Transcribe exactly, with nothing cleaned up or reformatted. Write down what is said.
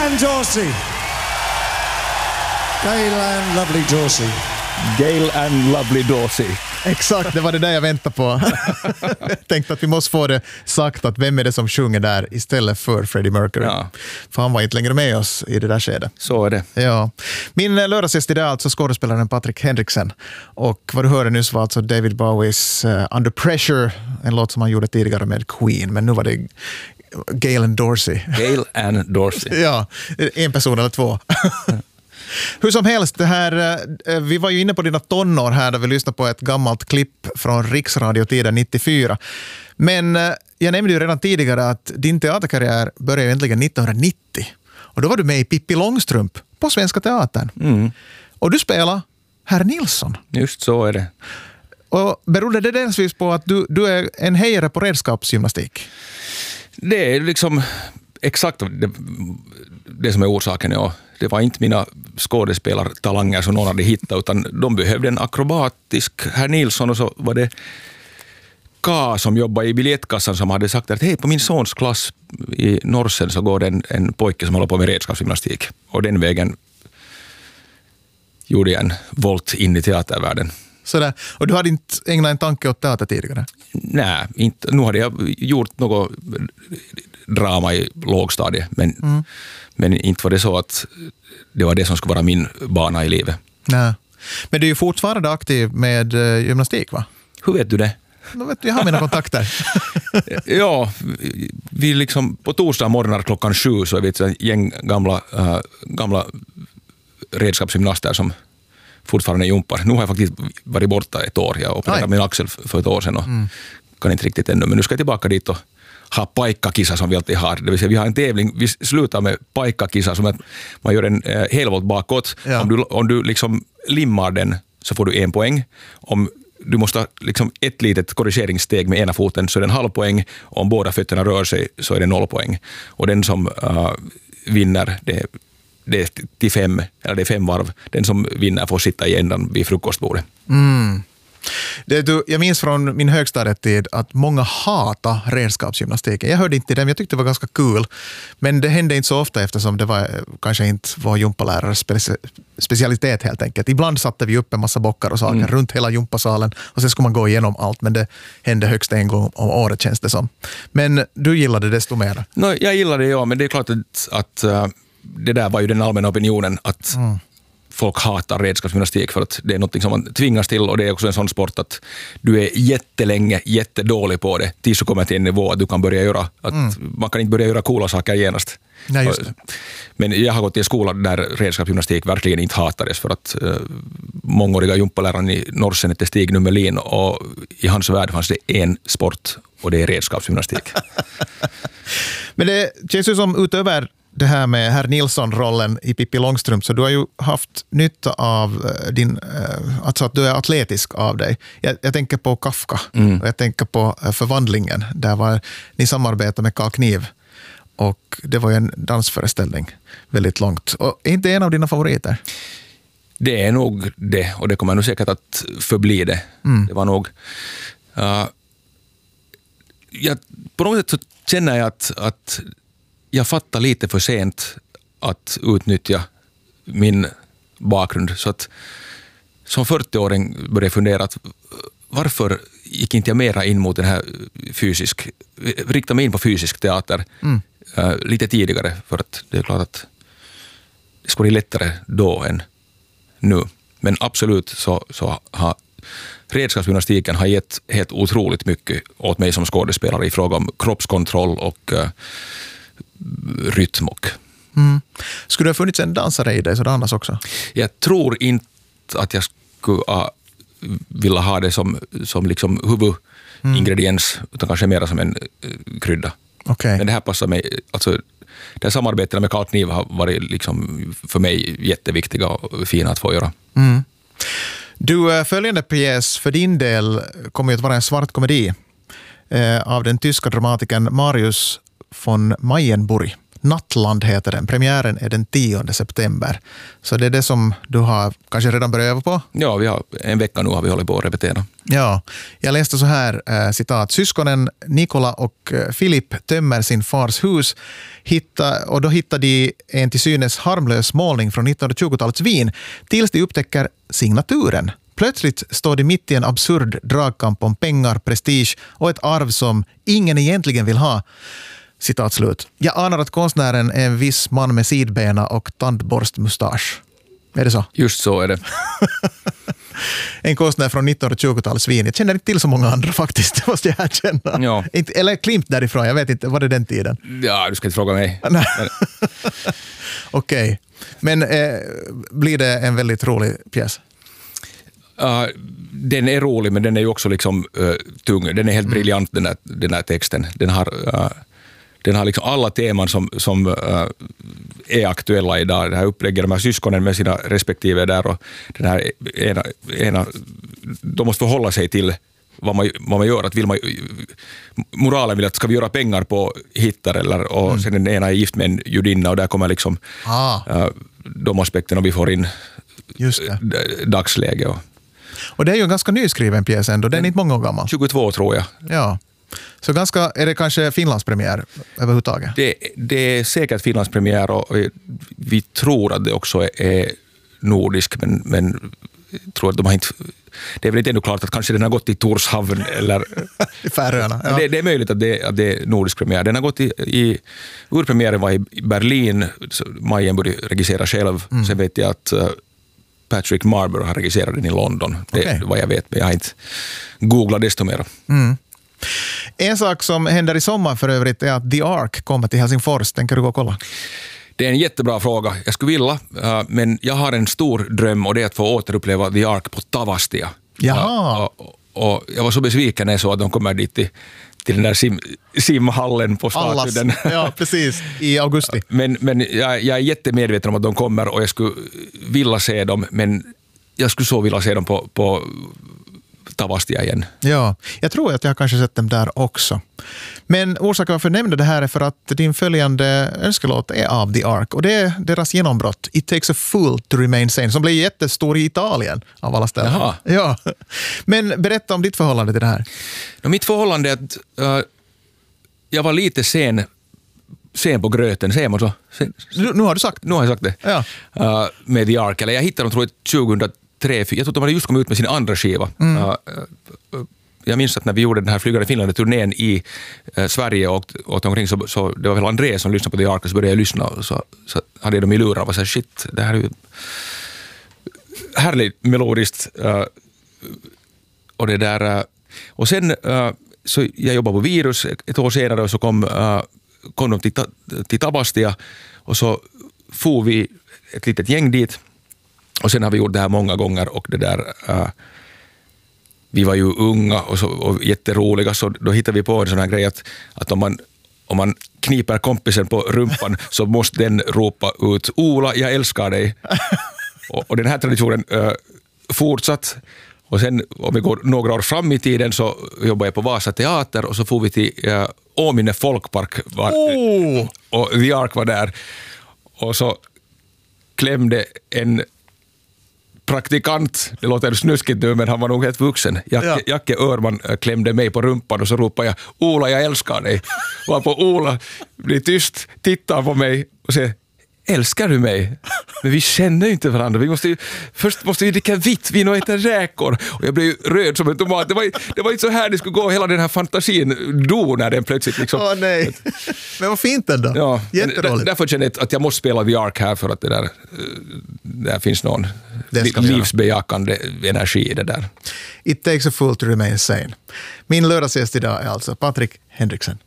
and Dorsey. Gail and Lovely Dorsey. Gail and Lovely Dorsey. Exakt, det var det där jag väntade på. Jag tänkte att vi måste få det sagt att vem är det som sjunger där istället för Freddie Mercury. Ja. För han var inte längre med oss i det där skedet. Så är det. Ja. Min lördagsgäst idag är alltså skådespelaren Patrick Henriksen. Och vad du hörde nyss var alltså David Bowies uh, Under Pressure, en låt som han gjorde tidigare med Queen. Men nu var det Gail and Dorsey. Gail and Dorsey. Ja, en person eller två. Hur som helst, det här, vi var ju inne på dina tonår här där vi lyssnade på ett gammalt klipp från Riksradiotiden nittiofyra. Men jag nämnde ju redan tidigare att din teaterkarriär började egentligen nittonhundranittio. Och då var du med i Pippi Långstrump på Svenska Teatern. Mm. Och du spelade Herr Nilsson. Just så är det. Och berodde det delvis på att du, du är en hejare på redskapsgymnastik? Det är liksom exakt det, det som är orsaken, ja. Det var inte mina skådespelartalanger som någon hade hittat, utan de behövde en akrobatisk Herr Nilsson, och så var det K som jobbade i biljettkassan som hade sagt att hej, på min sons klass i Norsen så går det en, en pojke som håller på med redskapsgymnastik. Och den vägen gjorde jag en volt in i teatervärlden. Sådär. Och du hade inte ägnat en tanke åt teater tidigare? Nej, inte. Nu hade jag gjort något drama i lågstadiet, men, mm. men inte var det så att det var det som skulle vara min bana i livet. Nej. Men du är ju fortfarande aktiv med uh, gymnastik, va? Hur vet du det? Då vet du, jag har mina kontakter. Ja, vi liksom på torsdag morgnar klockan sju så är vi ett gäng gamla, uh, gamla redskapsgymnaster som fortfarande jumpar. Nu har jag faktiskt varit borta ett år. Jag opererade min axel för ett år sedan och mm. kan inte riktigt ännu. Men nu ska jag tillbaka dit och ha paikkakisa som vi alltid har. Det vill säga vi har en tävling, vi slutar med paikkakisa som att man gör en eh, helvolt bakåt. Ja. Om du, om du liksom limmar den så får du en poäng. Om du måste ha liksom ett litet korrigeringssteg med ena foten så är det en halv poäng. Och om båda fötterna rör sig så är det noll poäng. Och den som uh, vinner det det är till fem, eller det är fem varv. Den som vinner får sitta i ändan vid frukostbordet. Mm. Det, du, jag minns från min högstadietid att många hatar redskapsgymnastiken. Jag hörde inte dem, jag tyckte det var ganska kul. Men det hände inte så ofta eftersom det var kanske inte var gympalärares speci- specialitet helt enkelt. Ibland satte vi upp en massa bockar och saker mm. runt hela gympasalen och sen skulle man gå igenom allt, men det hände högst en gång om året känns det som. Men du gillade desto mer? No, jag gillade det, ja, men det är klart att, att det där var ju den allmänna opinionen att mm. folk hatar redskapsgymnastik för att det är något som man tvingas till, och det är också en sån sport att du är jättelänge jättedålig på det tills du kommer till en nivå att du kan börja göra att mm. man kan inte börja göra coola saker genast. Nej, just det. Men jag har gått till en skola där redskapsgymnastik verkligen inte hatades för att uh, mångåriga gympaläraren i Norsen hette Stig Nummelin, och i hans värld fanns det en sport och det är redskapsgymnastik. Men det känns ju som utöver det här med Herr Nilsson-rollen i Pippi Långstrump, så du har ju haft nytta av din, alltså att du är atletisk av dig. Jag, jag tänker på Kafka mm. och jag tänker på Förvandlingen, där var ni samarbetade med Carl Kniv och det var ju en dansföreställning väldigt långt. Och är inte en av dina favoriter? Det är nog det, och det kommer nog säkert att förbli det. Mm. Det var nog uh, jag, på något sätt så känner jag att, att jag fattar lite för sent att utnyttja min bakgrund. Så att som fyrtioåring började jag fundera att varför gick inte jag mera in mot den här fysisk, rikta mig in på fysisk teater mm. uh, lite tidigare, för att det är klart att det skulle bli lättare då än nu. Men absolut så, så har redskapsgymnastiken har gett helt otroligt mycket åt mig som skådespelare i fråga om kroppskontroll och uh, rytm och. Mm. Skulle det ha funnits en dansare i dig så det annars också? Jag tror inte att jag skulle uh, vilja ha det som, som liksom huvudingrediens mm. utan kanske mer som en uh, krydda. Okay. Men det här passar mig, alltså det här samarbetet med Carl Kniv har varit liksom för mig jätteviktiga och fina att få göra. Mm. Du, följande pjäs för din del kommer ju att vara en svart komedi eh, av den tyska dramatikern Marius von Mayenburg. Nattland heter den. Premiären är den tionde september. Så det är det som du har kanske redan börjat öva på? Ja, vi har en vecka nu har vi hållit på att repetera. Ja, jag läste så här, äh, citat. Syskonen Nikola och äh, Filip tömmer sin fars hus hitta, och då hittar de en till synes harmlös målning från nittonhundratjugotalets Wien tills de upptäcker signaturen. Plötsligt står de mitt i en absurd dragkamp om pengar, prestige och ett arv som ingen egentligen vill ha. Citat slut. Jag anar att konstnären är en viss man med sidbena och tandborstmustasch. Är det så? Just så är det. En konstnär från nittonhundratjugotalets Wien. Jag känner inte till så många andra faktiskt, måste jag erkänna. Ja. Inte, eller Klimt därifrån, jag vet inte, var det den tiden? Ja, du ska inte fråga mig. Okej, okay. Men eh, blir det en väldigt rolig pjäs? Uh, den är rolig, men den är ju också liksom uh, tung. Den är helt mm. briljant, den här, den här texten. Den har, uh, den har liksom alla teman som, som uh, är aktuella idag. Det här upplägger de här syskonen med sina respektive där, och den här ena, ena de måste förhålla sig till vad man, vad man gör. Att vill man, moralen vill att ska vi göra pengar på hittar, eller, och mm. sen den ena är gift med en judinna, och där kommer liksom ah. uh, de aspekterna vi får in. Just det. Dagsläge. Och, och det är ju en ganska nyskriven pjäs ändå, den är inte många år gammal. tjugotvå tror jag. Ja. Så ganska, är det kanske Finlandspremiär överhuvudtaget? Det, det är säkert Finlandspremiär, och vi tror att det också är, är nordisk, men, men tror att de har inte... Det är väl inte ännu klart att kanske den har gått i Torshavn eller... I Färöarna, ja. det, det är möjligt att det, att det är nordisk premiär. Den har gått i... i urpremiären var i Berlin, Majenburg regisserar själv. Mm. Sen vet jag att uh, Patrick Marber har regisserat den i London. Det är okay. Vad jag vet, men jag har inte googlat desto mer. Mm. En sak som händer i sommar för övrigt är att The Ark kommer till Helsingfors. Tänker du gå och kolla? Det är en jättebra fråga. Jag skulle vilja, men jag har en stor dröm, och det är att få återuppleva The Ark på Tavastia. Jaha. Och, och, och jag var så besviken när jag såg att de kommer dit till, till den där sim, simhallen på statuden. Ja, precis. I augusti. Men, men jag, jag är jättemedveten om att de kommer, och jag skulle vilja se dem, men jag skulle så vilja se dem på, på Tavastia igen. Ja, jag tror att jag har kanske sett dem där också. Men orsaken varför jag nämnde det här är för att din följande önskelåt är av The Ark, och det är deras genombrott It Takes a Fool to Remain Sane, som blev jättestor i Italien av alla ställen. Jaha. Ja. Men berätta om ditt förhållande till det här. No, mitt förhållande är att uh, jag var lite sen sen på gröten, säger man så? Sen, nu, nu har du sagt. Nu har jag sagt det. Ja. Uh, med The Ark, eller jag hittade dem tror jag tjugohundratre. Jag tror att de hade just kommit ut med sin andra skiva. Mm. Uh, uh, jag minns att när vi gjorde den här Flygande Finland-turnén i uh, Sverige och åkte omkring, så, så det var väl André som lyssnade på The Ark, och så började jag lyssna, och så, så hade jag dem i lurar och var så här, shit, det här är ju härligt melodiskt. Uh, och det där... Uh, och sen uh, så jag jobbade på Virus ett år senare, och så kom, uh, kom de till, till Tavastia, och så får vi ett litet gäng dit. Och sen har vi gjort det här många gånger, och det där uh, vi var ju unga och, så, och jätteroliga, så då hittade vi på en sån här grej att, att om, man, om man kniper kompisen på rumpan så måste den ropa ut Ola, jag älskar dig. och, och den här traditionen uh, fortsatt. Och sen om vi går några år fram i tiden så jobbade jag på Vasa teater, och så får vi till uh, Åminne folkpark var, oh. och The Ark var där, och så klämde en praktikant, det låter snuskigt nu, men han var nog helt vuxen. Jacke, ja. Jacke Örman klämde mig på rumpan, och så ropade jag Ola, jag älskar dig. Och på Ola blir tyst, tittar på mig och säger, älskar du mig? Men vi känner ju inte varandra. Vi måste ju, först måste vi dricka vitt vin och äta räkor. Och jag blev ju röd som en tomat. Det var, det var inte så här det skulle gå. Hela den här fantasin dog när den plötsligt liksom... Åh nej. Men vad fint ändå. Ja, jätteroligt. Därför känner jag att jag måste spela The Ark här, för att det där, där finns någon livsbejakande energi i det där. It takes a fool to remain sane. Min lördagsgäst idag är alltså Patrik Henriksen.